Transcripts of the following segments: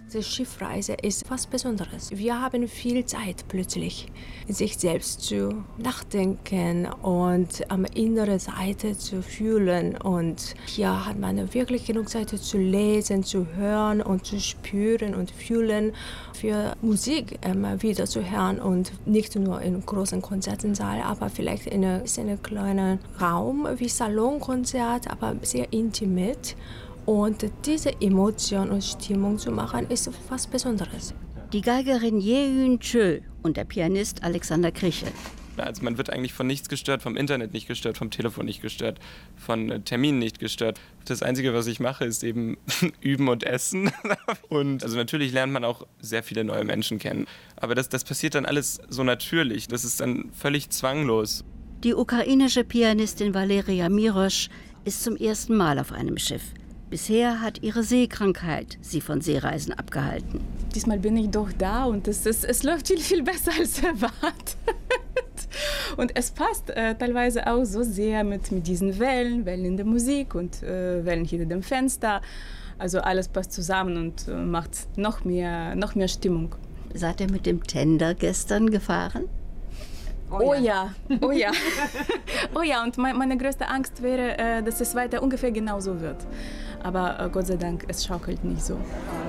Die Schiffreise ist was Besonderes. Wir haben viel Zeit plötzlich, sich selbst zu nachdenken und am inneren Seite zu fühlen. Und hier hat man wirklich genug Zeit zu lesen, zu hören und zu spüren und fühlen, für Musik wieder zu hören. Und nicht nur im großen Konzertsaal, aber vielleicht in einem kleinen Raum wie Salonkonzert, aber sehr intim. Und diese Emotion und Stimmung zu machen, ist was Besonderes. Die Geigerin Ye-Yun Chö und der Pianist Alexander Krichel. Also man wird eigentlich von nichts gestört, vom Internet nicht gestört, vom Telefon nicht gestört, von Terminen nicht gestört. Das Einzige, was ich mache, ist eben üben und essen. Und also natürlich lernt man auch sehr viele neue Menschen kennen. Aber das passiert dann alles so natürlich. Das ist dann völlig zwanglos. Die ukrainische Pianistin Valeria Mirosch ist zum ersten Mal auf einem Schiff. Bisher hat ihre Seekrankheit sie von Seereisen abgehalten. Diesmal bin ich doch da und es läuft viel, viel besser als erwartet. Und es passt teilweise auch so sehr mit diesen Wellen in der Musik und Wellen hinter dem Fenster. Also alles passt zusammen und macht noch mehr Stimmung. Seid ihr mit dem Tender gestern gefahren? Oh ja. Oh ja, und meine größte Angst wäre, dass es weiter ungefähr genauso wird. Aber Gott sei Dank, es schaukelt nicht so.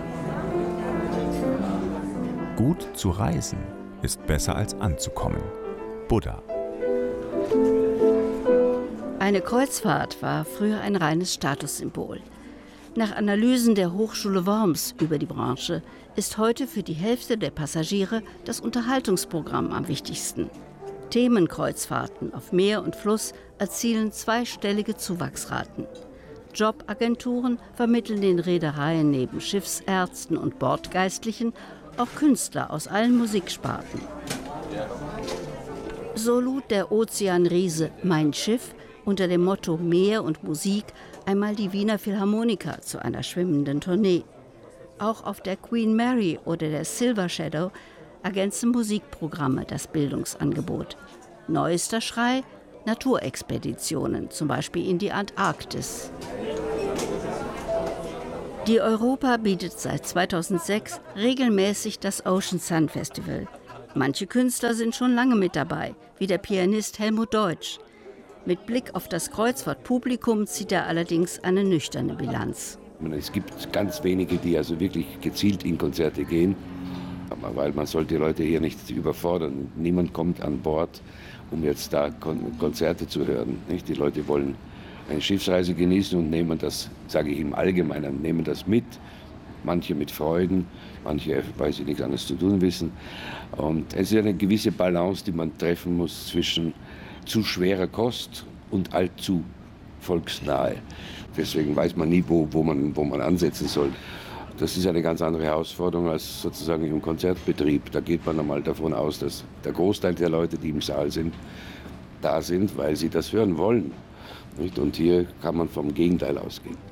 Gut zu reisen ist besser als anzukommen. Buddha. Eine Kreuzfahrt war früher ein reines Statussymbol. Nach Analysen der Hochschule Worms über die Branche ist heute für die Hälfte der Passagiere das Unterhaltungsprogramm am wichtigsten. Themenkreuzfahrten auf Meer und Fluss erzielen zweistellige Zuwachsraten. Jobagenturen vermitteln den Reedereien neben Schiffsärzten und Bordgeistlichen auch Künstler aus allen Musiksparten. So lud der Ozeanriese Mein Schiff unter dem Motto Meer und Musik einmal die Wiener Philharmoniker zu einer schwimmenden Tournee. Auch auf der Queen Mary oder der Silver Shadow ergänzen Musikprogramme das Bildungsangebot. Neuester Schrei: Naturexpeditionen, zum Beispiel in die Antarktis. Die Europa bietet seit 2006 regelmäßig das Ocean Sun Festival. Manche Künstler sind schon lange mit dabei, wie der Pianist Helmut Deutsch. Mit Blick auf das Kreuzfahrtpublikum zieht er allerdings eine nüchterne Bilanz. Es gibt ganz wenige, die also wirklich gezielt in Konzerte gehen, weil man sollte die Leute hier nicht überfordern. Niemand kommt an Bord, um jetzt da Konzerte zu hören. Nicht? Die Leute wollen eine Schiffsreise genießen und nehmen das, sage ich im Allgemeinen, nehmen das mit. Manche mit Freuden, manche, weil sie nichts anderes zu tun wissen. Und es ist eine gewisse Balance, die man treffen muss zwischen zu schwerer Kost und allzu volksnahe. Deswegen weiß man nie, wo man ansetzen soll. Das ist eine ganz andere Herausforderung als sozusagen im Konzertbetrieb. Da geht man einmal davon aus, dass der Großteil der Leute, die im Saal sind, da sind, weil sie das hören wollen. Und hier kann man vom Gegenteil ausgehen.